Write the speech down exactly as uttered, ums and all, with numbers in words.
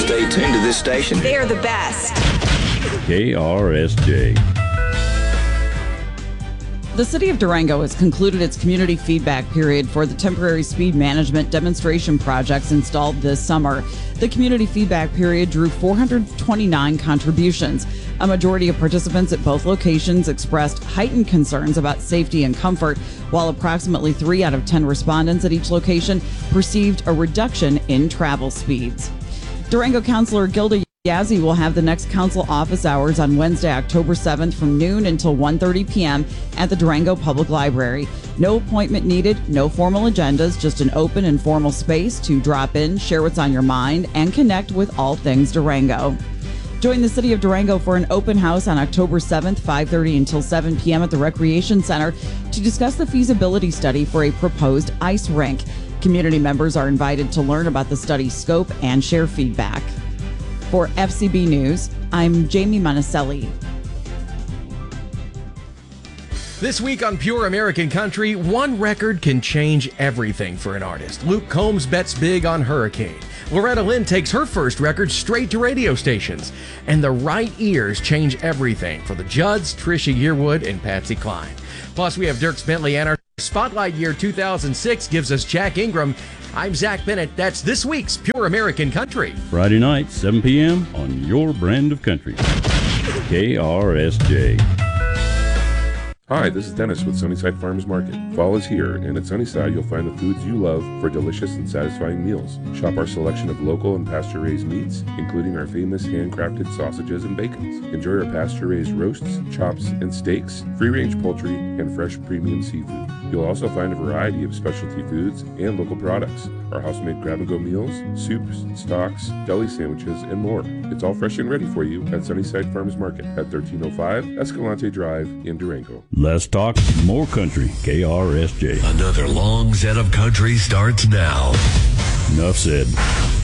Stay tuned to this station. They are the best. K R S J. The City of Durango has concluded its community feedback period for the temporary speed management demonstration projects installed this summer. The community feedback period drew four hundred twenty-nine contributions. A majority of participants at both locations expressed heightened concerns about safety and comfort, while approximately three out of ten respondents at each location perceived a reduction in travel speeds. Durango Councilor Gilda Yazzie will have the next council office hours on Wednesday, October seventh from noon until one thirty p.m. at the Durango Public Library. No appointment needed, no formal agendas, just an open and formal space to drop in, share what's on your mind, and connect with all things Durango. Join the City of Durango for an open house on October seventh, five thirty until seven p.m. at the Recreation Center to discuss the feasibility study for a proposed ice rink. Community members are invited to learn about the study's scope and share feedback. For F C B News, I'm Jamie Monticelli. This week on Pure American Country, one record can change everything for an artist. Luke Combs bets big on Hurricane. Loretta Lynn takes her first record straight to radio stations. And the right ears change everything for the Judds, Trisha Yearwood, and Patsy Cline. Plus, we have Dierks Bentley, and our Spotlight Year two thousand six gives us Jack Ingram. I'm Zach Bennett. That's this week's Pure American Country. Friday night, seven p.m. on your brand of country. K R S J. Hi, this is Dennis with Sunnyside Farmers Market. Fall is here, and at Sunnyside you'll find the foods you love for delicious and satisfying meals. Shop our selection of local and pasture-raised meats, including our famous handcrafted sausages and bacons. Enjoy our pasture-raised roasts, chops, and steaks, free-range poultry, and fresh premium seafood. You'll also find a variety of specialty foods and local products. Our house-made grab-and-go meals, soups, stocks, deli sandwiches, and more. It's all fresh and ready for you at Sunnyside Farmers Market at thirteen oh five Escalante Drive in Durango. Less talk, more country. K R S J. Another long set of country starts now. Enough said.